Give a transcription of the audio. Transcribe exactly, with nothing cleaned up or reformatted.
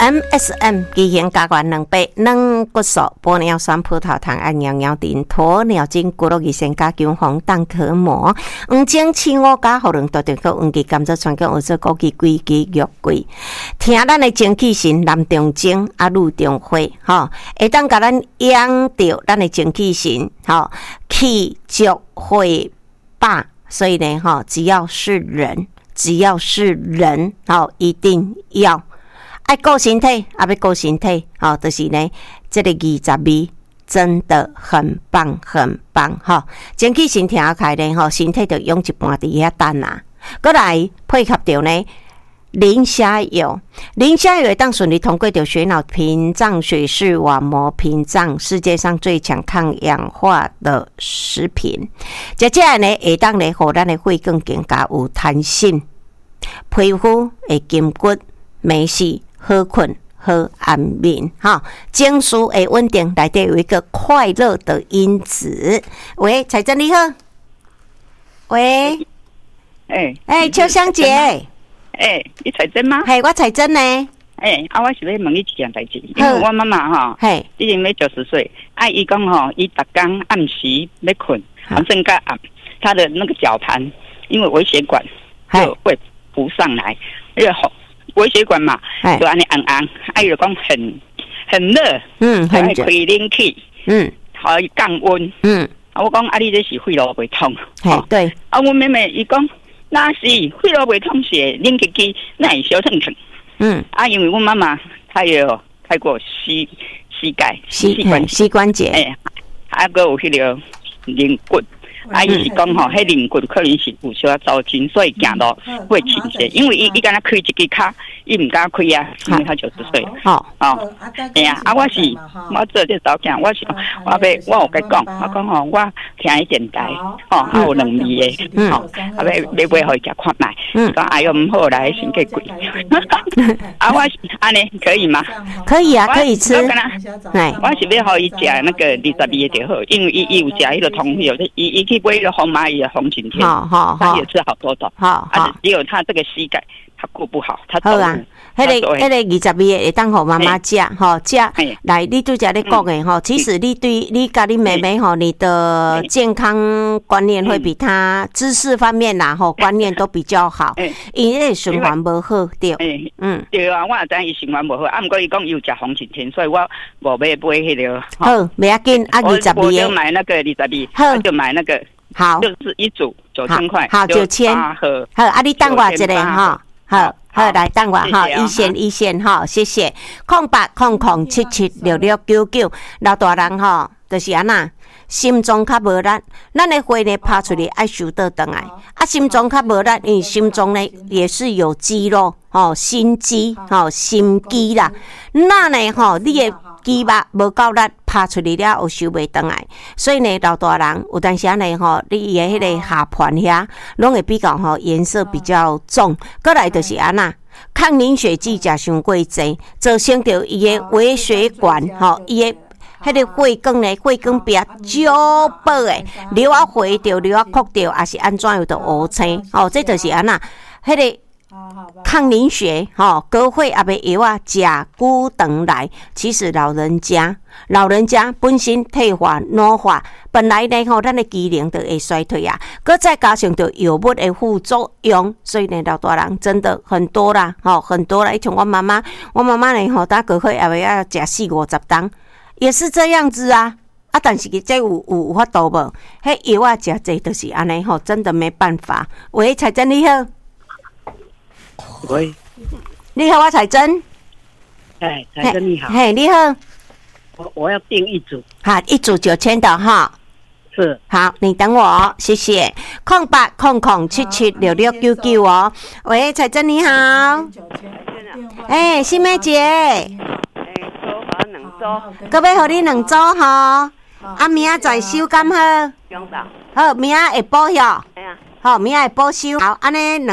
M S M 基型加权两百，软骨素、玻尿酸、葡萄糖、按尿尿锭、鸵鸟精、骨肉益生加强红蛋壳膜、黄精、青乌加荷伦多点个黄芪甘蔗酸跟有色枸杞龟鸡肉桂，听咱的精气神，男中精啊，女中花，吼，会当甲咱养着咱的精气神，吼，气足会霸，所以呢，吼，只要是人。只要是人，好，一定要爱顾身体，啊，要顾身体，好，就是呢，这个二十味真的很棒，很棒，哈！精气神听开呢，吼，身体就用一半伫遐等啊。过来配合着呢，磷虾油，磷虾油当顺利通过着血脑屏障、血视网膜屏障，世界上最强抗氧化的食品。接下来呢，会当呢，互咱的肺更更加有弹性，皮肤会筋骨没事，好困。好安眠哈，情绪会稳定，内底有一个快乐的因子。喂，彩珍你好，喂， 哎哎、欸，秋香姐，哎、 欸，你彩珍吗？ 嘿，我彩珍呢。 哎、欸，啊，我是要问你一件代志，因为我妈妈哈， 嘿， 已经要九十岁，啊，伊讲吼，伊逐工暗时要困，反正个暗，她的那个绞盘，因为微血管就会浮上来，因为吼。微血管嘛，就安尼红红，啊，就讲很很热，嗯，很开冷气，嗯，好降温，嗯，啊，我讲啊，你这是肺痨袂通， 哦，对， 啊，我妹妹伊讲那是肺痨袂通是冷气机，那会小疼疼，嗯，啊，因为我妈妈她也有开过膝膝盖、 膝关膝关节， 哎，啊，个有迄个灵骨。啊，伊是讲吼，迄灵骨可能是有小啊糟筋，所以行路会倾斜。因为伊伊敢若开一支脚，伊唔敢开啊，因为他九十岁。哦哦，哎呀，啊，我是我做这早囝，我是我要我有甲讲，我讲吼，我听伊电台，吼，啊有两味的，吼，啊要要买互伊食看卖。嗯，讲哎哟唔好来先给贵。啊，我是安尼可以吗？ 可以啊，可以吃。 哎，我是要互伊食那个二十味的就好，因为伊伊有食迄个通有，伊伊去。为了红蚂蚁的红景天，好好好，他也吃好多的，好好，只有他这个膝盖他顾不好，他好啊。迄个迄个二十味会当互妈妈食，吼食来。你拄则咧讲的吼，其实你对你甲你妹妹吼，你的健康观念会比她知识方面啦吼观念都比较好，因为循环无好对。 嗯，对啊，我也知伊循环无好，啊，毋过伊讲伊有食红景天，所以我无要买迄个。 好，袂要紧，啊二十味。 我就买那个二十味，好就买那个。好，就是一组九千块， 好九千，好，啊，你等我一个哈，好，好来等我哈，一线一线哈，谢谢，空八空空七七六六九九，老大人哈，就是安那，心脏较无力，咱的血呢拍出来爱收倒转来，啊，心脏较无力，因为心脏呢也是有肌肉，吼，心肌，吼，心肌啦，那呢吼，你的肌肉无够力。拍出来了，有收袂回来，所以呢，老大人有当时呢吼，你的迄个下盘遐，拢会比较吼颜色比较重。过来就是安那，抗凝血剂食伤过济，造成着伊的微血管吼，伊的迄个血管呢，血管壁少薄诶，流啊回着，流啊哭着，还是安怎有着乌青？哦，这就是安那，迄个。抗凝血，吼，高血压的药啊，食久长来。其实老人家，老人家本身退化、老化，本来呢吼，咱的机能就会衰退啊。搁再加上着药物的副作用，所以呢，老大人真的很多啦，吼，很多啦。像我妈妈，我妈妈呢吼，她高血压要食四五十担，也是这样子啊。啊，但是这有有有法度无？迄药啊食这就是安尼吼，真的没办法。喂，彩珍你好。 喂， 你好，我彩珍。 哎，彩珍你好。 嘿，你好。 我我要订一组。 好，一组九千的哈。 是。 好，你等我，谢谢。空八空空七七六六九九哦。喂，彩珍你好。哎，新梅姐。哎， 做好两组。 搁要互你两组吼。啊，明仔载收敢好？ 中昼。 好，明仔会补哟。 哎呀。 好，明仔会补收。好，安尼两。